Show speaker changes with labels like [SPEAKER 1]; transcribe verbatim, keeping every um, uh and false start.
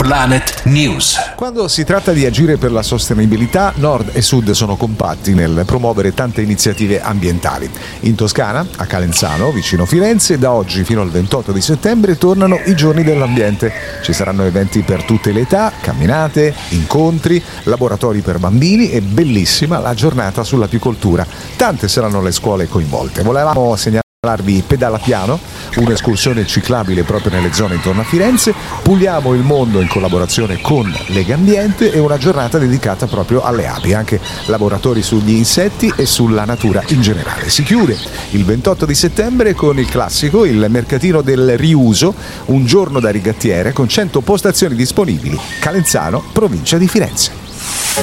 [SPEAKER 1] Planet News.
[SPEAKER 2] Quando si tratta di agire per la sostenibilità, Nord e Sud sono compatti nel promuovere tante iniziative ambientali. In Toscana, a Calenzano, vicino Firenze, da oggi fino al ventotto di settembre tornano i giorni dell'ambiente. Ci saranno eventi per tutte le età, camminate, incontri, laboratori per bambini e bellissima la giornata sull'apicoltura. Tante saranno le scuole coinvolte. Volevamo segnalare Pedala Piano, un'escursione ciclabile proprio nelle zone intorno a Firenze, Puliamo il mondo in collaborazione con Lega Ambiente e una giornata dedicata proprio alle api, anche laboratori sugli insetti e sulla natura in generale. Si chiude il ventotto di settembre con il classico, il mercatino del riuso, un giorno da rigattiere con cento postazioni disponibili, Calenzano, provincia di Firenze.